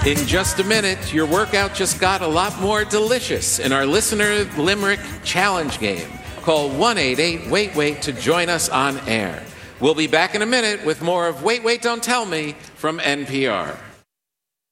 In just a minute, your workout just got a lot more delicious in our Listener Limerick Challenge game. Call 1-888-WAIT-WAIT to join us on air. We'll be back in a minute with more of Wait, Wait, Don't Tell Me from NPR.